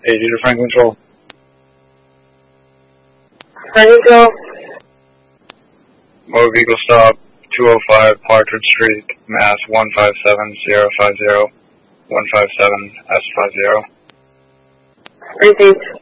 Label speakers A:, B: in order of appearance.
A: 80 to Franklin Control.
B: Franklin Control.
A: Motor vehicle stop 205 Partridge Street, Mass 157050, 157S50.
B: Received.